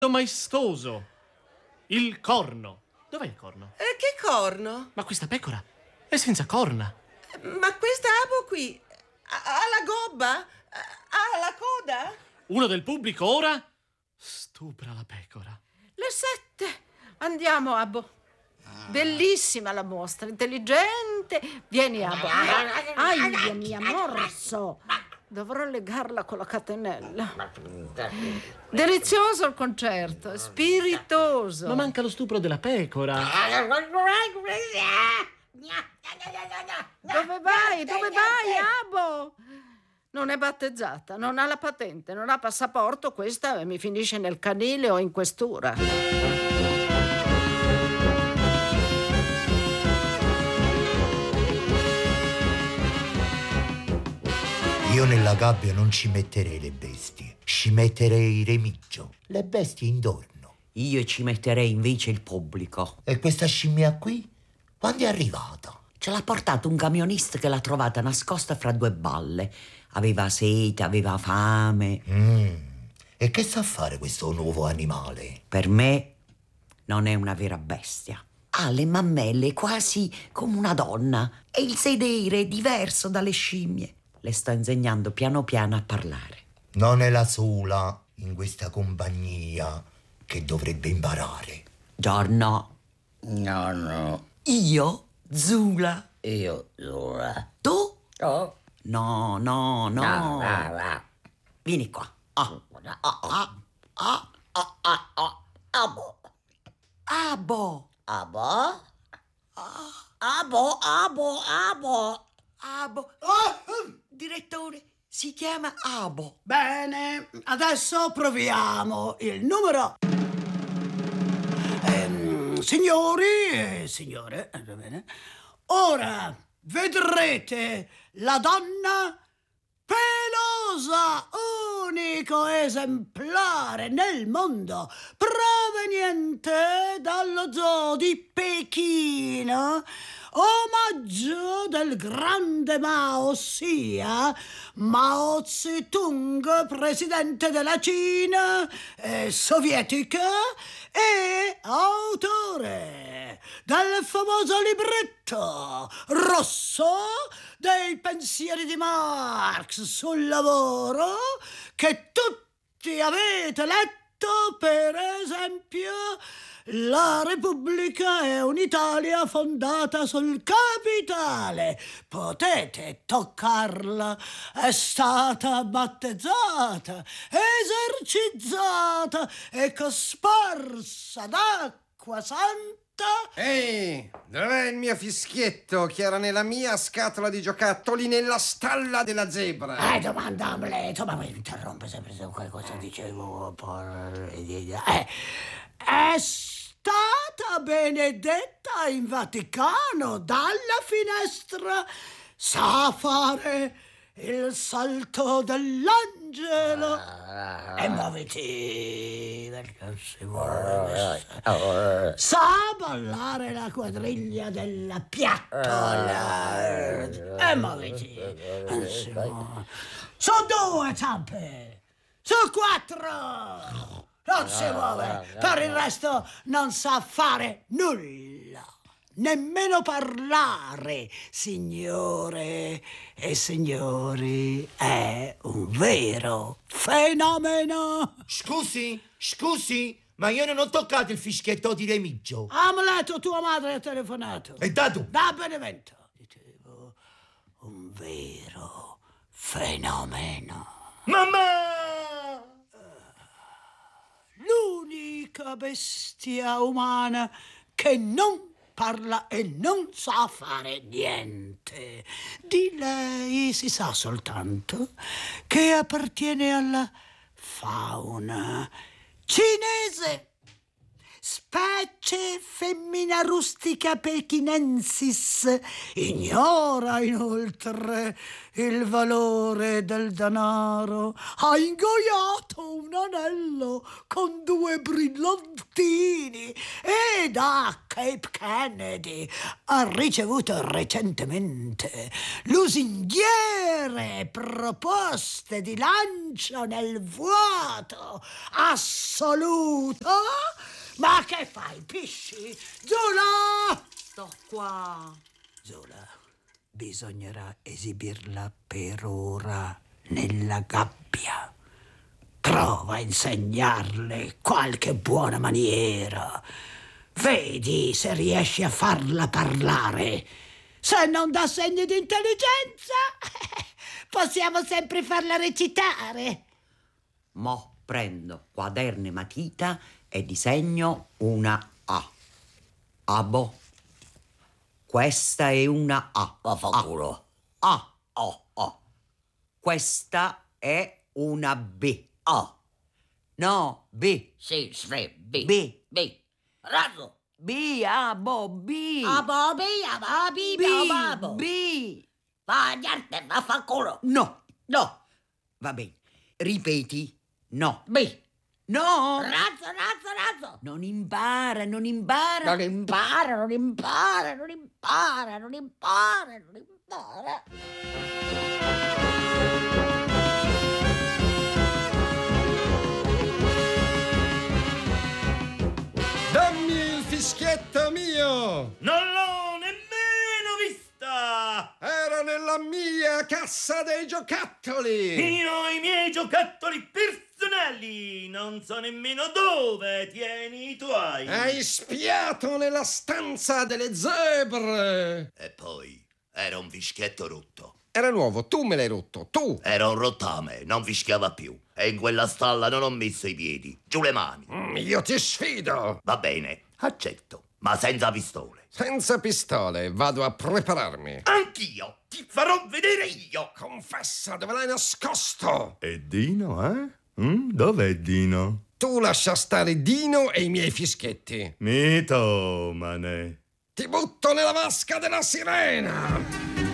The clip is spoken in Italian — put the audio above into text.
Maestoso. Il corno. Dov'è il corno? Che corno? Ma questa pecora è senza corna. Ma questa abo qui ha la gobba? Ha la coda? Uno del pubblico ora stupra la pecora. Le 7. Andiamo, Abbo. Bellissima la mostra, intelligente. Vieni, Abbo. Aia, mi ha morso. Dovrò legarla con la catenella. Delizioso il concerto, spiritoso. Ma manca lo stupro della pecora. Dove vai? Dove vai, Abbo? Non è battezzata, non ha la patente, non ha passaporto. Questa mi finisce nel canile o in questura. Io nella gabbia non ci metterei le bestie, ci metterei Remigio, le bestie intorno. Io ci metterei invece il pubblico. E questa scimmia qui? Quando è arrivata? Ce l'ha portato un camionista che l'ha trovata nascosta fra due balle. Aveva sete, aveva fame. E che sa fare questo nuovo animale? Per me non è una vera bestia. Ha le mammelle quasi come una donna e il sedere diverso dalle scimmie. Le sto insegnando piano piano a parlare. Non è la sola in questa compagnia che dovrebbe imparare. Giorno. No. Io, Zula. Io, Zula. Tu? Oh. No. Va. Vieni qua. Abo. Direttore, si chiama Abo. Bene, adesso proviamo il numero. Signori e signore, va bene. Ora vedrete la donna pelosa, unico esemplare nel mondo, proveniente dallo zoo di Pechino, omaggio del grande Mao, ossia Mao Zedong, presidente della Cina sovietica e autore del famoso libretto rosso dei pensieri di Marx sul lavoro che tutti avete letto, per esempio. La Repubblica è un'Italia fondata sul capitale. Potete toccarla. È stata battezzata, esercizzata e cosparsa d'acqua santa. Ehi, dov'è il mio fischietto che era nella mia scatola di giocattoli nella stalla della zebra? Domanda Amleto, ma mi interrompe sempre su qualcosa dicevo. È stata benedetta in Vaticano dalla finestra. Sa fare il salto dell'angelo. E muoviti, perché si muove. Sa ballare la quadriglia della piattola. E muoviti. Su 2 zampe, su 4. Non si muove, per il resto non sa fare nulla, nemmeno parlare. Signore e signori, è un vero fenomeno. Scusi, ma io non ho toccato il fischietto di Remigio. Amleto, tua madre ha telefonato. E da tu? Da Benevento. Dicevo, un vero fenomeno. Mamma! L'unica bestia umana che non parla e non sa fare niente. Di lei si sa soltanto che appartiene alla fauna cinese, specie femmina rustica pechinensis ignora inoltre il valore del denaro. Ha ingoiato un anello con 2 brillantini e da Cape Kennedy ha ricevuto recentemente lusinghiere proposte di lancio nel vuoto assoluto. Ma che fai, pisci? Zula! Sto qua. Zola, bisognerà esibirla per ora nella gabbia. Prova a insegnarle qualche buona maniera. Vedi se riesci a farla parlare. Se non dà segni di intelligenza, possiamo sempre farla recitare. Mo prendo quaderno e matita e disegno una A. Abo. Questa è una A. Vaffanculo. A. Oh. Questa è una B. Oh. No, B. Sì, B. B. B. Razzo. B, Abo, B. Abobi, ababi, bababo. B. Vagliarte, vaffanculo. No. No. Va bene. Ripeti. No. B. No. Razzo. Non impara. Non impara. Dammi il fischietto mio! Non l'ho nemmeno vista! Era nella mia cassa dei giocattoli! Io ho i miei giocattoli personali! Non so nemmeno dove tieni i tuoi! Hai spiato nella stanza delle zebre! E poi, era un fischietto rotto. Era nuovo, tu me l'hai rotto, tu! Era un rottame, non fischiava più. E in quella stalla non ho messo i piedi. Giù le mani. Io ti sfido! Va bene, accetto, ma senza pistole. Senza pistole, vado a prepararmi. Anch'io! Ti farò vedere io! Confessa, dove l'hai nascosto? E Dino, eh? Dov'è Dino? Tu lascia stare Dino e i miei fischietti. Mitomane. Ti butto nella vasca della sirena!